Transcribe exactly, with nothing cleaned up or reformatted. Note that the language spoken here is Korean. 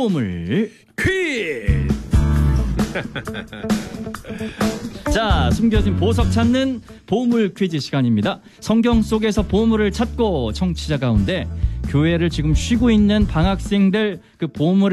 보물 퀴즈. 자, 숨겨진 보석 찾는 보물 퀴즈 시간입니다. 성경 속에서 보물을 찾고 청취자 가운데 교회를 지금 쉬고 있는 방학생들 그 보물을